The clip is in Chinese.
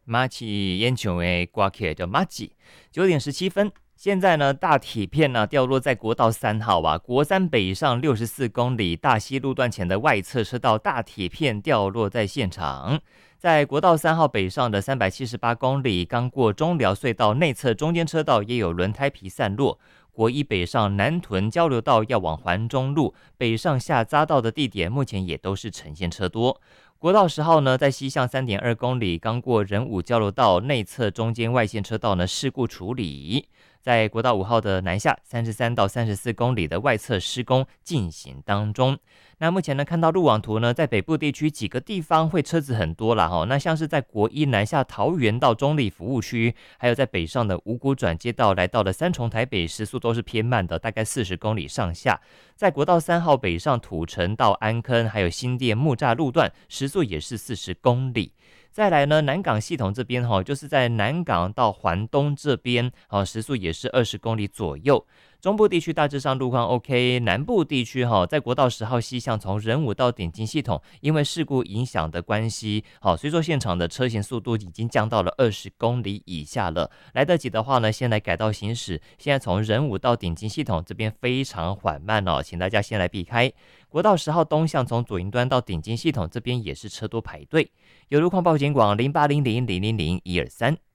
马奇烟球诶，刮起叫马吉。9点17分，现在呢，大铁片呢掉落在国道3号啊，国三北上64公里大溪路段前的外侧车道，大铁片掉落在现场。在国道3号北上的378公里，刚过中寮隧道内侧中间车道也有轮胎皮散落。国一北上南屯交流道要往环中路北上下匝道的地点，目前也都是呈现车多。国道10号呢，在西向3.2公里，刚过仁武交流道内侧中间外线车道呢事故处理。在国道5号的南下33到34公里的外侧施工进行当中。那目前呢，看到路网图呢，在北部地区几个地方会车子很多啦哈。那像是在国一南下桃园到中立服务区，还有在北上的五股转接道来到了三重台北，时速都是偏慢的，大概40公里上下。在国道3号北上土城到安坑，还有新店木栅路段，时速也是40公里。再来呢，南港系统这边就是在南港到环东这边时速也是20公里左右。中部地区大致上路况 OK， 南部地区在国道10号西向从仁武到顶金系统，因为事故影响的关系，所以说现场的车行速度已经降到了20公里以下了。来得及的话呢，先来改道行驶。现在从仁武到顶金系统这边非常缓慢请大家先来避开。国道10号东向从左营端到顶金系统这边也是车多排队。有路况报警广0800000123。